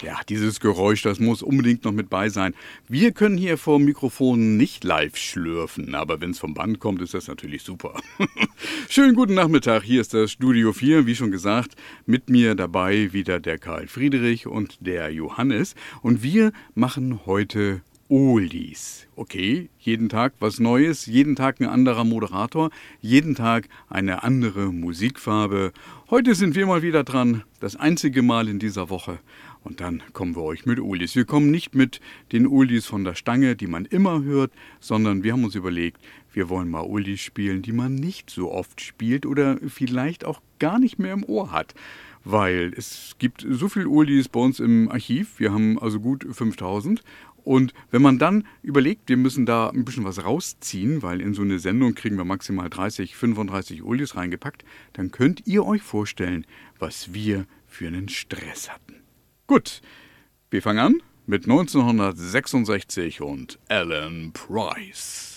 Ja, dieses Geräusch, das muss unbedingt noch mit bei sein. Wir können hier vor dem Mikrofon nicht live schlürfen, aber wenn es vom Band kommt, ist das natürlich super. Schönen guten Nachmittag, hier ist das Studio 4, wie schon gesagt, mit mir dabei wieder der Karl Friedrich und der Johannes. Und wir machen heute Oldies. Okay, jeden Tag was Neues, jeden Tag ein anderer Moderator, jeden Tag eine andere Musikfarbe. Heute sind wir mal wieder dran, das einzige Mal in dieser Woche. Und dann kommen wir euch mit Oldies. Wir kommen nicht mit den Oldies von der Stange, die man immer hört, sondern wir haben uns überlegt, wir wollen mal Oldies spielen, die man nicht so oft spielt oder vielleicht auch gar nicht mehr im Ohr hat. Weil es gibt so viel Oldies bei uns im Archiv, wir haben also gut 5000. Und wenn man dann überlegt, wir müssen da ein bisschen was rausziehen, weil in so eine Sendung kriegen wir maximal 30, 35 Oldies reingepackt, dann könnt ihr euch vorstellen, was wir für einen Stress hatten. Gut, wir fangen an mit 1966 und Alan Price.